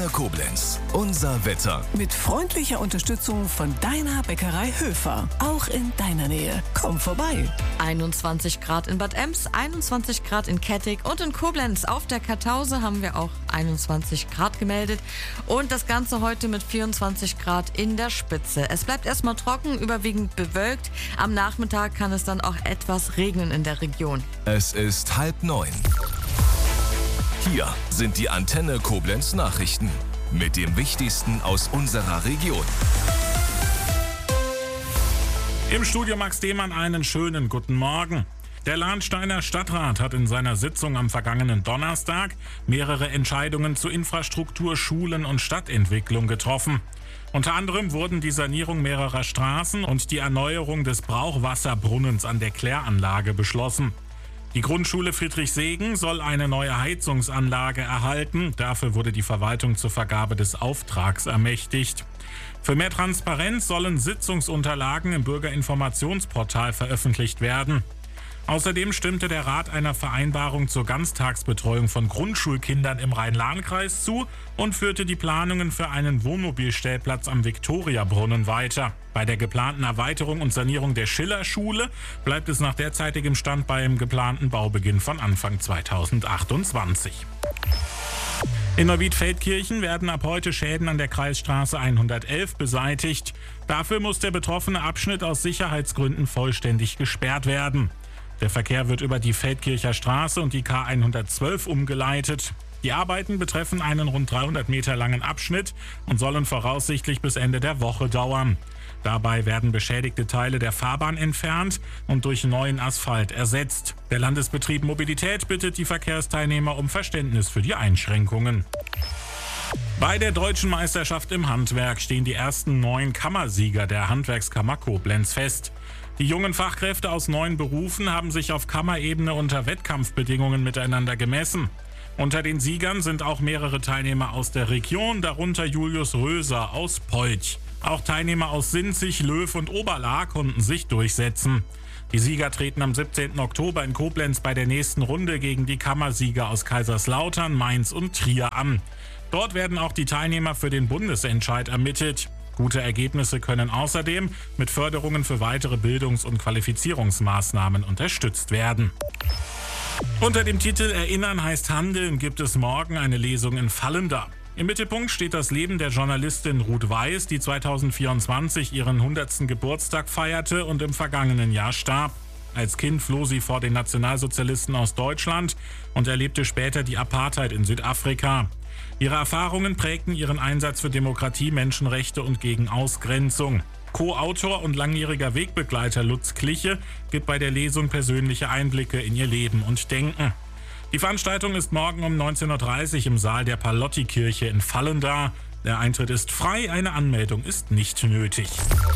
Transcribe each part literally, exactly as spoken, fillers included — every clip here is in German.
Antenne Koblenz. Unser Wetter. Mit freundlicher Unterstützung von deiner Bäckerei Höfer. Auch in deiner Nähe. Komm vorbei. einundzwanzig Grad in Bad Ems, einundzwanzig Grad in Kettig und in Koblenz. Auf der Kartause haben wir auch einundzwanzig Grad gemeldet. Und das Ganze heute mit vierundzwanzig Grad in der Spitze. Es bleibt erstmal trocken, überwiegend bewölkt. Am Nachmittag kann es dann auch etwas regnen in der Region. Es ist halb neun. Hier sind die Antenne Koblenz Nachrichten mit dem Wichtigsten aus unserer Region. Im Studio Max Demann einen schönen guten Morgen. Der Lahnsteiner Stadtrat hat in seiner Sitzung am vergangenen Donnerstag mehrere Entscheidungen zu Infrastruktur, Schulen und Stadtentwicklung getroffen. Unter anderem wurden die Sanierung mehrerer Straßen und die Erneuerung des Brauchwasserbrunnens an der Kläranlage beschlossen. Die Grundschule Friedrichsegen soll eine neue Heizungsanlage erhalten. Dafür wurde die Verwaltung zur Vergabe des Auftrags ermächtigt. Für mehr Transparenz sollen Sitzungsunterlagen im Bürgerinformationsportal veröffentlicht werden. Außerdem stimmte der Rat einer Vereinbarung zur Ganztagsbetreuung von Grundschulkindern im Rhein-Lahn-Kreis zu und führte die Planungen für einen Wohnmobilstellplatz am Viktoriabrunnen weiter. Bei der geplanten Erweiterung und Sanierung der Schillerschule bleibt es nach derzeitigem Stand beim geplanten Baubeginn von Anfang zweitausendachtundzwanzig. In Neuwied-Feldkirchen werden ab heute Schäden an der Kreisstraße hundertelf beseitigt. Dafür muss der betroffene Abschnitt aus Sicherheitsgründen vollständig gesperrt werden. Der Verkehr wird über die Feldkircher Straße und die K hundertzwölf umgeleitet. Die Arbeiten betreffen einen rund dreihundert Meter langen Abschnitt und sollen voraussichtlich bis Ende der Woche dauern. Dabei werden beschädigte Teile der Fahrbahn entfernt und durch neuen Asphalt ersetzt. Der Landesbetrieb Mobilität bittet die Verkehrsteilnehmer um Verständnis für die Einschränkungen. Bei der Deutschen Meisterschaft im Handwerk stehen die ersten neun Kammersieger der Handwerkskammer Koblenz fest. Die jungen Fachkräfte aus neun Berufen haben sich auf Kammerebene unter Wettkampfbedingungen miteinander gemessen. Unter den Siegern sind auch mehrere Teilnehmer aus der Region, darunter Julius Röser aus Polch. Auch Teilnehmer aus Sinzig, Löw und Oberlaa konnten sich durchsetzen. Die Sieger treten am siebzehnten Oktober in Koblenz bei der nächsten Runde gegen die Kammersieger aus Kaiserslautern, Mainz und Trier an. Dort werden auch die Teilnehmer für den Bundesentscheid ermittelt. Gute Ergebnisse können außerdem mit Förderungen für weitere Bildungs- und Qualifizierungsmaßnahmen unterstützt werden. Unter dem Titel Erinnern heißt Handeln gibt es morgen eine Lesung in Fallenda. Im Mittelpunkt steht das Leben der Journalistin Ruth Weiß, die zweitausendvierundzwanzig ihren hundertsten Geburtstag feierte und im vergangenen Jahr starb. Als Kind floh sie vor den Nationalsozialisten aus Deutschland und erlebte später die Apartheid in Südafrika. Ihre Erfahrungen prägten ihren Einsatz für Demokratie, Menschenrechte und gegen Ausgrenzung. Co-Autor und langjähriger Wegbegleiter Lutz Kliche gibt bei der Lesung persönliche Einblicke in ihr Leben und Denken. Die Veranstaltung ist morgen um neunzehn Uhr dreißig im Saal der Palotti-Kirche in Fallenda. Der Eintritt ist frei, eine Anmeldung ist nicht nötig.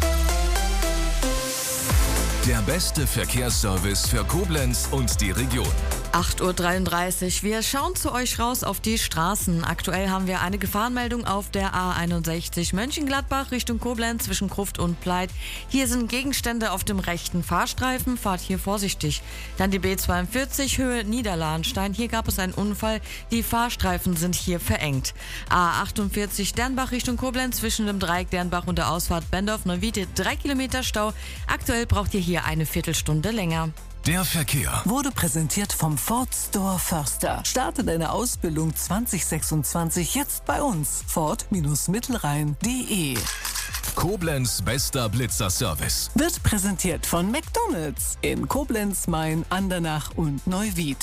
Der beste Verkehrsservice für Koblenz und die Region. acht Uhr dreiunddreißig. Wir schauen zu euch raus auf die Straßen. Aktuell haben wir eine Gefahrenmeldung auf der A einundsechzig Mönchengladbach Richtung Koblenz zwischen Gruft und Pleit. Hier sind Gegenstände auf dem rechten Fahrstreifen. Fahrt hier vorsichtig. Dann die B zweiundvierzig Höhe Niederlahnstein. Hier gab es einen Unfall. Die Fahrstreifen sind hier verengt. A achtundvierzig Dernbach Richtung Koblenz zwischen dem Dreieck Dernbach und der Ausfahrt Bendorf-Neuwied. Drei Kilometer Stau. Aktuell braucht ihr hier eine Viertelstunde länger. Der Verkehr Wurde präsentiert vom Ford Store Förster. Starte deine Ausbildung zwanzig sechsundzwanzig jetzt bei uns. Ford-Mittelrhein punkt de. Koblenz bester Blitzerservice. Wird präsentiert von McDonald's in Koblenz, Main, Andernach und Neuwied.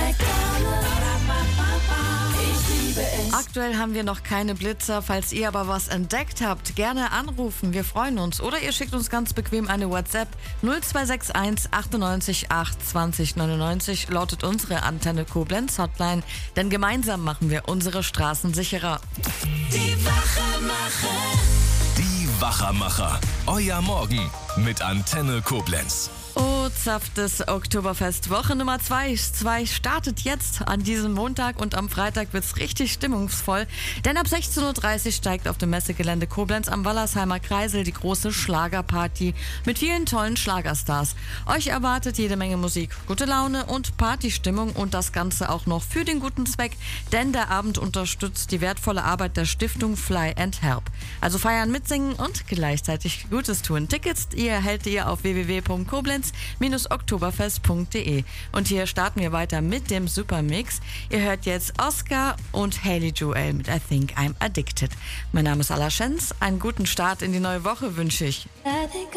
Aktuell haben wir noch keine Blitzer. Falls ihr aber was entdeckt habt, gerne anrufen. Wir freuen uns. Oder ihr schickt uns ganz bequem eine WhatsApp. null zwei sechs eins achtundneunzig acht zwanzig neunundneunzig lautet unsere Antenne Koblenz Hotline. Denn gemeinsam machen wir unsere Straßen sicherer. Die Wachermacher. Die Wachermacher. Euer Morgen mit Antenne Koblenz. Oh, Herzhaftes Oktoberfest. Woche Nummer zwei. zwei startet jetzt an diesem Montag und am Freitag wird es richtig stimmungsvoll. Denn ab sechzehn Uhr dreißig steigt auf dem Messegelände Koblenz am Wallersheimer Kreisel die große Schlagerparty mit vielen tollen Schlagerstars. Euch erwartet jede Menge Musik, gute Laune und Partystimmung und das Ganze auch noch für den guten Zweck, denn der Abend unterstützt die wertvolle Arbeit der Stiftung Fly and Help. Also feiern, mitsingen und gleichzeitig Gutes tun. Tickets ihr erhält ihr auf w w w punkt koblenz Bindestrich oktoberfest punkt de. Und hier starten wir weiter mit dem Supermix. Ihr hört jetzt Oscar und Haley Joel mit I Think I'm Addicted. Mein Name ist Ala Schenz. Einen guten Start in die neue Woche wünsche ich.